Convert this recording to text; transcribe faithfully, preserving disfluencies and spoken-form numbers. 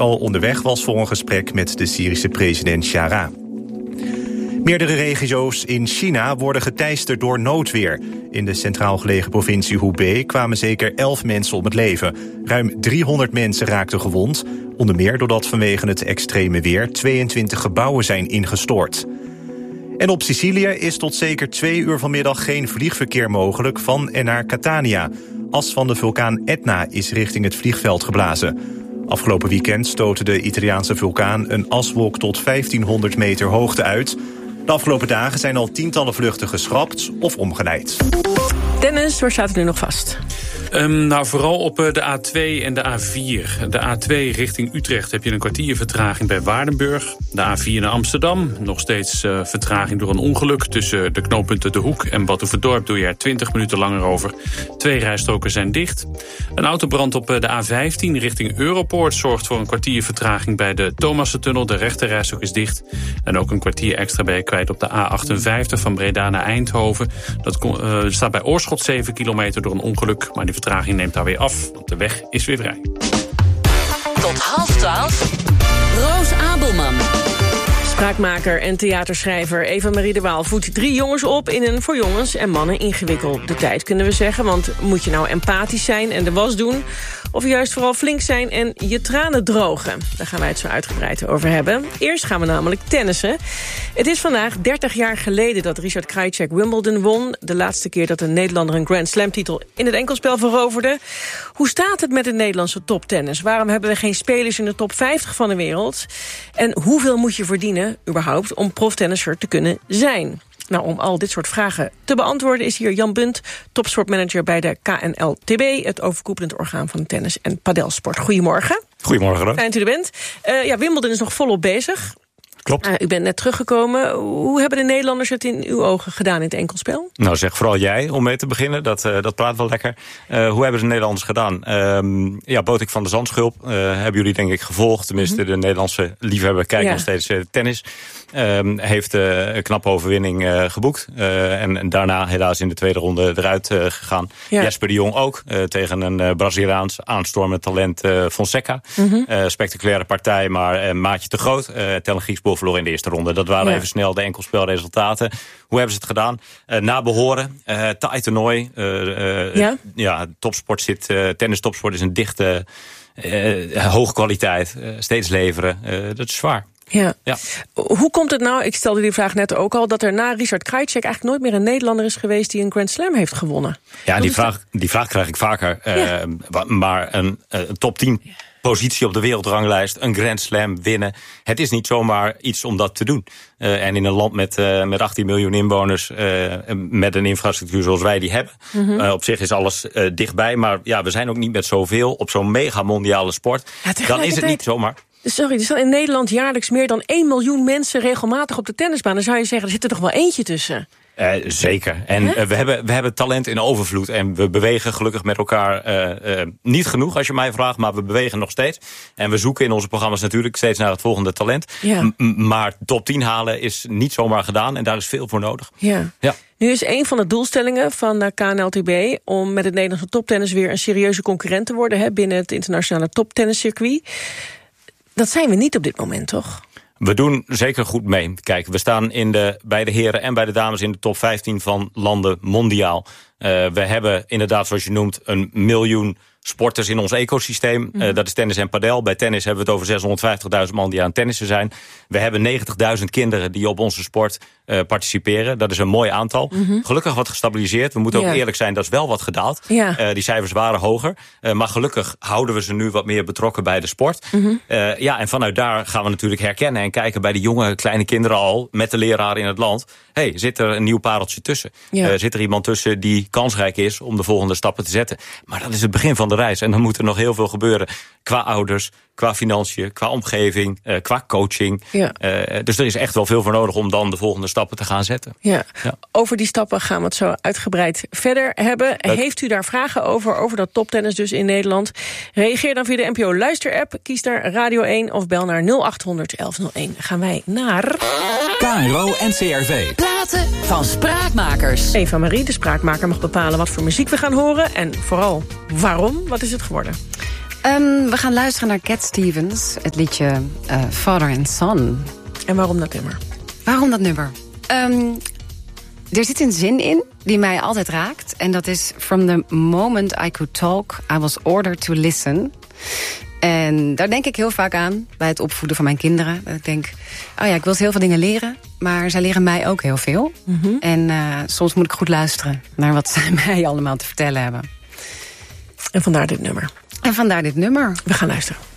al onderweg was voor een gesprek met de Syrische president Jarrah. Meerdere regio's in China worden geteisterd door noodweer. In de centraal gelegen provincie Hubei kwamen zeker elf mensen om het leven. Ruim driehonderd mensen raakten gewond. Onder meer doordat vanwege het extreme weer tweeëntwintig gebouwen zijn ingestort. En op Sicilië is tot zeker twee uur vanmiddag geen vliegverkeer mogelijk van en naar Catania. As van de vulkaan Etna is richting het vliegveld geblazen. Afgelopen weekend stootte de Italiaanse vulkaan een aswolk tot vijftienhonderd meter hoogte uit. De afgelopen dagen zijn al tientallen vluchten geschrapt of omgeleid. Dennis, waar staat het nu nog vast? Um, nou, vooral op uh, de A twee en de A vier. De A twee richting Utrecht heb je een kwartier vertraging bij Waardenburg. De A vier naar Amsterdam, nog steeds uh, vertraging door een ongeluk. Tussen de knooppunten De Hoek en Batuverdorp doe je er twintig minuten langer over. Twee rijstroken zijn dicht. Een autobrand op uh, de A vijftien richting Europoort zorgt voor een kwartier vertraging bij de Thomassentunnel. De rechterrijstrook is dicht. En ook een kwartier extra ben je kwijt op de A achtenvijftig van Breda naar Eindhoven. Dat uh, staat bij Oorschot zeven kilometer door een ongeluk, maar die vertraging neemt daar weer af, want de weg is weer vrij. Tot half twaalf, Roos Abelman. Spraakmaker en theaterschrijver Eva-Marie de Waal voedt drie jongens op in een voor jongens en mannen ingewikkelde tijd, kunnen we zeggen. Want moet je nou empathisch zijn en de was doen, of juist vooral flink zijn en je tranen drogen? Daar gaan wij het zo uitgebreid over hebben. Eerst gaan we namelijk tennissen. Het is vandaag dertig jaar geleden dat Richard Krajicek Wimbledon won. De laatste keer dat een Nederlander een Grand Slam titel in het enkelspel veroverde. Hoe staat het met het Nederlandse toptennis? Waarom hebben we geen spelers in de top vijftig van de wereld? En hoeveel moet je verdienen, überhaupt, om proftennisser te kunnen zijn? Nou, om al dit soort vragen te beantwoorden is hier Jan Bunt, topsportmanager bij de K N L T B, het overkoepelend orgaan van tennis en padelsport. Goedemorgen. Goedemorgen. Fijn dat u er bent. Uh, ja, Wimbledon is nog volop bezig. Klopt. Uh, u bent net teruggekomen. Hoe hebben de Nederlanders het in uw ogen gedaan in het enkelspel? Nou, zeg vooral jij om mee te beginnen. Dat, uh, dat praat wel lekker. Uh, hoe hebben ze de Nederlanders gedaan? Uh, ja, Botik van der Zandschulp uh, hebben jullie denk ik gevolgd. Tenminste, mm-hmm. de Nederlandse liefhebber kijkt ja. nog steeds uh, tennis. Um, heeft uh, een knappe overwinning uh, geboekt. Uh, en, en daarna helaas in de tweede ronde eruit uh, gegaan. Ja. Jesper de Jong ook. Uh, tegen een uh, Braziliaans aanstormend talent uh, Fonseca. Mm-hmm. Uh, spectaculaire partij, maar uh, maatje te groot. Uh, Tellen Griekspoor verloor in de eerste ronde. Dat waren ja. even snel de enkelspelresultaten. Hoe hebben ze het gedaan? Uh, na behoren. Uh, taai toernooi. Uh, uh, ja? ja, topsport zit. Uh, tennis topsport is een dichte, uh, hoge kwaliteit. Uh, steeds leveren. Uh, dat is zwaar. Ja. ja. Hoe komt het nou, ik stelde die vraag net ook al, dat er na Richard Krajicek eigenlijk nooit meer een Nederlander is geweest die een Grand Slam heeft gewonnen? Ja, die vraag, die vraag krijg ik vaker. Ja. Uh, maar een, een top tien positie op de wereldranglijst, een Grand Slam winnen. Het is niet zomaar iets om dat te doen. Uh, en in een land met, uh, met achttien miljoen inwoners, uh, met een infrastructuur zoals wij die hebben. Mm-hmm. Uh, op zich is alles uh, dichtbij, maar ja, we zijn ook niet met zoveel op zo'n mega mondiale sport. Ja, dan is het niet zomaar. Sorry, er staan in Nederland jaarlijks meer dan één miljoen mensen regelmatig op de tennisbaan. Dan zou je zeggen, er zit er toch wel eentje tussen. Uh, zeker. En uh, we, hebben, we hebben talent in overvloed. En we bewegen gelukkig met elkaar uh, uh, niet genoeg, als je mij vraagt. Maar we bewegen nog steeds. En we zoeken in onze programma's natuurlijk steeds naar het volgende talent. Ja. M- maar top tien halen is niet zomaar gedaan. En daar is veel voor nodig. Ja. Ja. Nu is een van de doelstellingen van K N L T B om met het Nederlandse toptennis weer een serieuze concurrent te worden, hè, binnen het internationale toptenniscircuit. Dat zijn we niet op dit moment, toch? We doen zeker goed mee. Kijk, we staan in de, bij de heren en bij de dames in de top vijftien van landen mondiaal. Uh, we hebben inderdaad, zoals je noemt, een miljoen sporters in ons ecosysteem. Mm. Uh, dat is tennis en padel. Bij tennis hebben we het over zeshonderdvijftigduizend man die aan tennissen zijn. We hebben negentigduizend kinderen die op onze sport uh, participeren. Dat is een mooi aantal. Mm-hmm. Gelukkig wat gestabiliseerd. We moeten ja. ook eerlijk zijn, dat is wel wat gedaald. Ja. Uh, die cijfers waren hoger. Uh, maar gelukkig houden we ze nu wat meer betrokken bij de sport. Mm-hmm. Uh, ja, en vanuit daar gaan we natuurlijk herkennen en kijken bij de jonge kleine kinderen al, met de leraar in het land. Hey, zit er een nieuw pareltje tussen? Ja. Uh, zit er iemand tussen die kansrijk is om de volgende stappen te zetten? Maar dat is het begin van de reis. En dan moet er nog heel veel gebeuren. Qua ouders, qua financiën, qua omgeving, uh, qua coaching. Ja. Uh, dus er is echt wel veel voor nodig om dan de volgende stappen te gaan zetten. Ja. Ja. Over die stappen gaan we het zo uitgebreid verder hebben. Leuk. Heeft u daar vragen over, over dat toptennis dus in Nederland? Reageer dan via de N P O Luister-app. Kies daar Radio één of bel naar nul achthonderd elfhonderdéén. Gaan wij naar K R O en C R V. Platen van Spraakmakers. Eva-Marie, de spraakmaker, mag bepalen wat voor muziek we gaan horen. En vooral, waarom? Wat is het geworden? Um, we gaan luisteren naar Cat Stevens, het liedje uh, Father and Son. En waarom dat nummer? Waarom dat nummer? Um, er zit een zin in die mij altijd raakt. En dat is: From the moment I could talk, I was ordered to listen. En daar denk ik heel vaak aan bij het opvoeden van mijn kinderen. Dat ik denk, oh ja, ik wil ze heel veel dingen leren, maar zij leren mij ook heel veel. Mm-hmm. En uh, soms moet ik goed luisteren naar wat zij mij allemaal te vertellen hebben. En vandaar dit nummer. En vandaar dit nummer. We gaan luisteren.